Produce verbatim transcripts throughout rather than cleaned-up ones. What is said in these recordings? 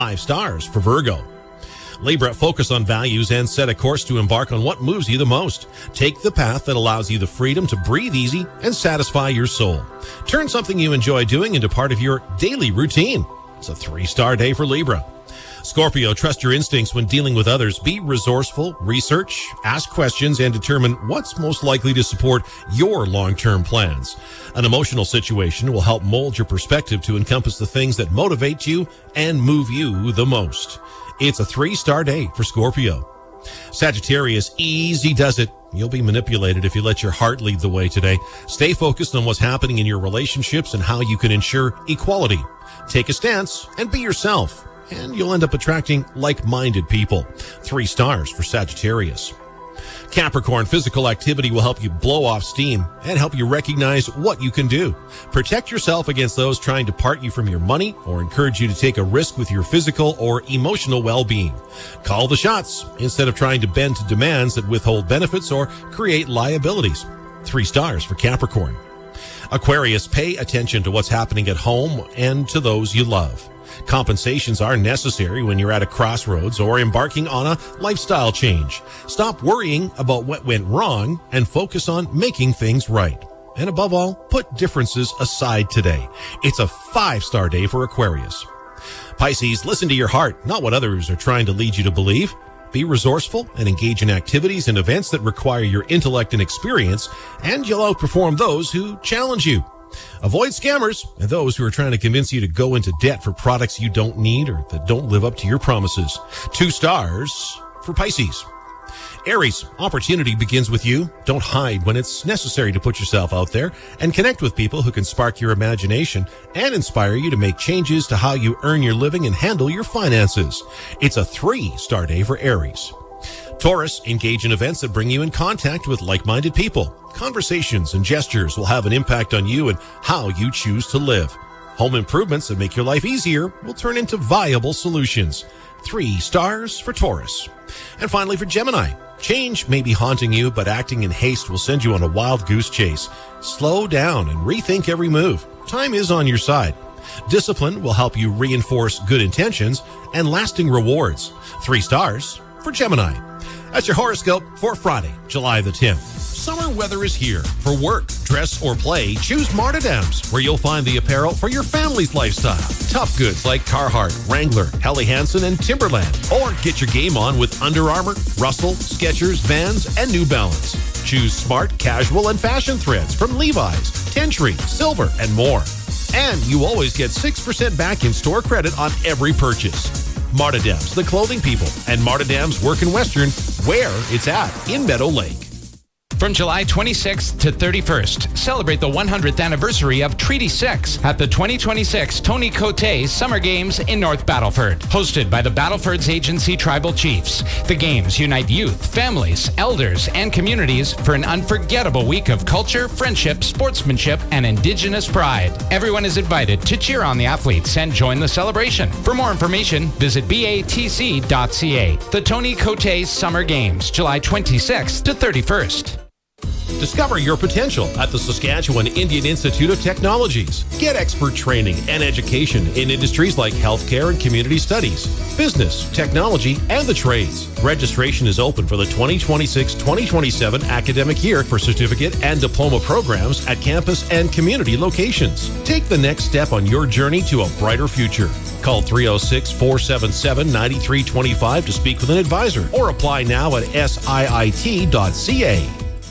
Five stars for Virgo. Libra, focus on values and set a course to embark on what moves you the most. Take the path that allows you the freedom to breathe easy and satisfy your soul. Turn something you enjoy doing into part of your daily routine. It's a three-star day for Libra. Scorpio, trust your instincts when dealing with others. Be resourceful, research, ask questions, and determine what's most likely to support your long-term plans. An emotional situation will help mold your perspective to encompass the things that motivate you and move you the most. It's a three-star day for Scorpio. Sagittarius, easy does it. You'll be manipulated if you let your heart lead the way today. Stay focused on what's happening in your relationships and how you can ensure equality. Take a stance and be yourself, and you'll end up attracting like-minded people. Three stars for Sagittarius. Capricorn, physical activity will help you blow off steam and help you recognize what you can do. Protect yourself against those trying to part you from your money or encourage you to take a risk with your physical or emotional well-being. Call the shots instead of trying to bend to demands that withhold benefits or create liabilities. Three stars for Capricorn. Aquarius, pay attention to what's happening at home and to those you love. Compensations are necessary when you're at a crossroads or embarking on a lifestyle change. Stop worrying about what went wrong and focus on making things right. And above all, put differences aside today. It's a five-star day for Aquarius. Pisces, listen to your heart, not what others are trying to lead you to believe. Be resourceful and engage in activities and events that require your intellect and experience, and you'll outperform those who challenge you. Avoid scammers and those who are trying to convince you to go into debt for products you don't need or that don't live up to your promises. Two stars for Pisces. Aries, opportunity begins with you. Don't hide when it's necessary to put yourself out there, and connect with people who can spark your imagination and inspire you to make changes to how you earn your living and handle your finances. It's a three-star day for Aries. Taurus, engage in events that bring you in contact with like-minded people. Conversations and gestures will have an impact on you and how you choose to live. Home improvements that make your life easier will turn into viable solutions. Three stars for Taurus. And finally for Gemini, change may be haunting you, but acting in haste will send you on a wild goose chase. Slow down and rethink every move. Time is on your side. Discipline will help you reinforce good intentions and lasting rewards. Three stars for Gemini. That's your horoscope for Friday, July the tenth. Summer weather is here. For work, dress, or play, choose Martedams, where you'll find the apparel for your family's lifestyle. Tough goods like Carhartt, Wrangler, Helly Hansen, and Timberland. Or get your game on with Under Armour, Russell, Skechers, Vans, and New Balance. Choose smart, casual, and fashion threads from Levi's, Tentree, Silver, and more. And you always get six percent back in store credit on every purchase. Martedams, the clothing people, and Martedams Work in Western, where it's at in Meadow Lake. From July twenty-sixth to thirty-first, celebrate the one hundredth anniversary of Treaty six at the twenty twenty-six Tony Cote Summer Games in North Battleford. Hosted by the Battleford's Agency Tribal Chiefs, the games unite youth, families, elders, and communities for an unforgettable week of culture, friendship, sportsmanship, and Indigenous pride. Everyone is invited to cheer on the athletes and join the celebration. For more information, visit B A T C dot C A. The Tony Cote Summer Games, July twenty-sixth to thirty-first. Discover your potential at the Saskatchewan Indian Institute of Technologies. Get expert training and education in industries like healthcare and community studies, business, technology, and the trades. Registration is open for the twenty twenty-six twenty twenty-seven academic year for certificate and diploma programs at campus and community locations. Take the next step on your journey to a brighter future. Call three oh six, four seven seven, nine three two five to speak with an advisor or apply now at S I I T dot C A.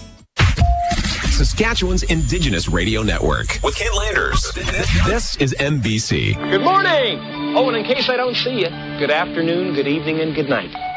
Saskatchewan's Indigenous Radio Network with Ken Landers. This is M B C. Good morning. Oh, and in case I don't see you, good afternoon, good evening, and good night.